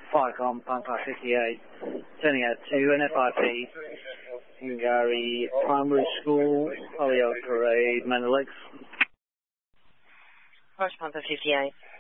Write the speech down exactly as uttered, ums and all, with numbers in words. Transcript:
Ficom, Panther fifty-eight, turning out to N F I P, Hungary Primary School, Holyoke Parade, Mendelix. Roger, Panther fifty-eight.